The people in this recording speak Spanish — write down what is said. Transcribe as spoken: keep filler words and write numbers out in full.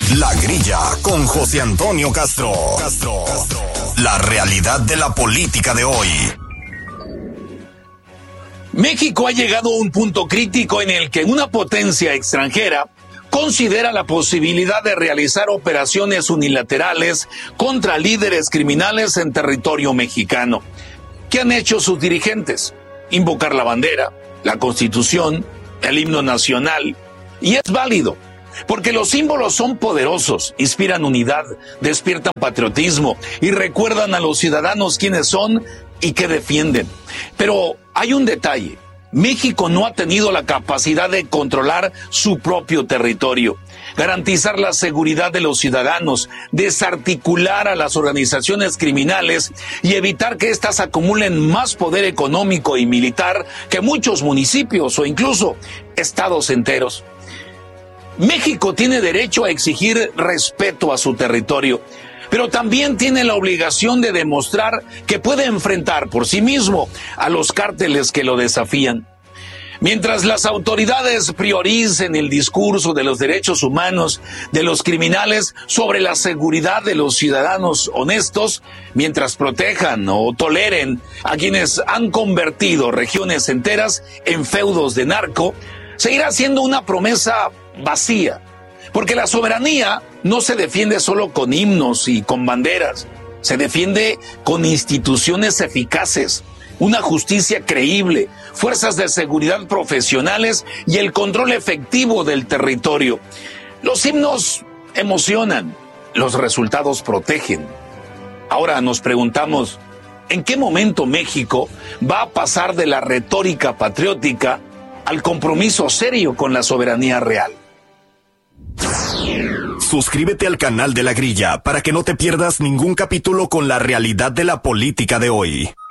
La Grilla con José Antonio Castro. Castro. La realidad de la política de hoy. México ha llegado a un punto crítico en el que una potencia extranjera considera la posibilidad de realizar operaciones unilaterales contra líderes criminales en territorio mexicano. ¿Qué han hecho sus dirigentes? Invocar la bandera, la Constitución, el himno nacional. Y es válido, porque los símbolos son poderosos, inspiran unidad, despiertan patriotismo y recuerdan a los ciudadanos quiénes son y qué defienden. Pero hay un detalle. México no ha tenido la capacidad de controlar su propio territorio, garantizar la seguridad de los ciudadanos, desarticular a las organizaciones criminales y evitar que éstas acumulen más poder económico y militar que muchos municipios o incluso estados enteros. México tiene derecho a exigir respeto a su territorio, pero también tiene la obligación de demostrar que puede enfrentar por sí mismo a los cárteles que lo desafían. Mientras las autoridades prioricen el discurso de los derechos humanos de los criminales sobre la seguridad de los ciudadanos honestos, mientras protejan o toleren a quienes han convertido regiones enteras en feudos de narco, seguirá siendo una promesa vacía. Porque la soberanía no se defiende solo con himnos y con banderas, se defiende con instituciones eficaces, una justicia creíble, fuerzas de seguridad profesionales y el control efectivo del territorio. Los himnos emocionan, los resultados protegen. Ahora nos preguntamos, ¿en qué momento México va a pasar de la retórica patriótica al compromiso serio con la soberanía real? Suscríbete al canal de La Grilla para que no te pierdas ningún capítulo con la realidad de la política de hoy.